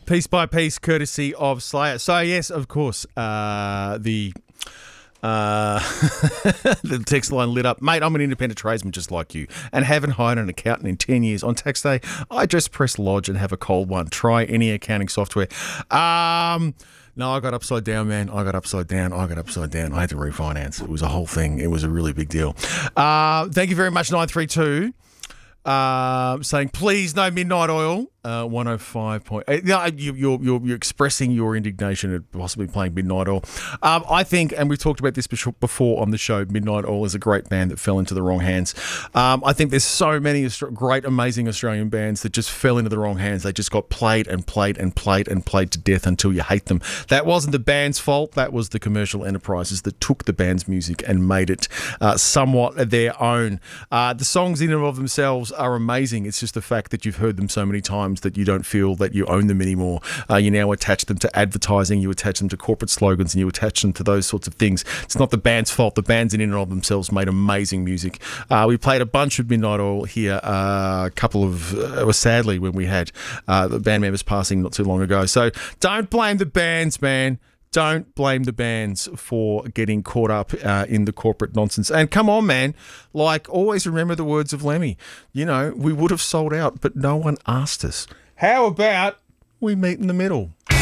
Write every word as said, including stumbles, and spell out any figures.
Piece by piece, courtesy of Slayer. So, yes, of course, uh, the uh, the text line lit up. Mate, I'm an independent tradesman just like you and haven't hired an accountant in ten years. On tax day, I just press lodge and have a cold one. Try any accounting software. Um... No, I got upside down, man. I got upside down. I got upside down. I had to refinance. It was a whole thing. It was a really big deal. Uh, thank you very much, nine three two. Uh, saying, please, no midnight oil. Uh, one oh five point eight. Yeah, you, you're, you're, you're expressing your indignation at possibly playing Midnight Oil. Um, I think, and we've talked about this before on the show, Midnight Oil is a great band that fell into the wrong hands. Um, I think there's so many great, amazing Australian bands that just fell into the wrong hands. They just got played and played and played and played to death until you hate them. That wasn't the band's fault. That was the commercial enterprises that took the band's music and made it uh, somewhat their own. Uh, the songs in and of themselves are amazing. It's just the fact that you've heard them so many times that you don't feel that you own them anymore. Uh, you now attach them to advertising, you attach them to corporate slogans, and you attach them to those sorts of things. It's not the band's fault. The bands in and of themselves made amazing music. Uh, we played a bunch of Midnight Oil here, uh, a couple of, uh, well, sadly, when we had uh, the band members passing not too long ago. So don't blame the bands, man. Don't blame the bands for getting caught up uh, in the corporate nonsense. And come on, man, like, always remember the words of Lemmy. You know, we would have sold out, but no one asked us. How about we meet in the middle?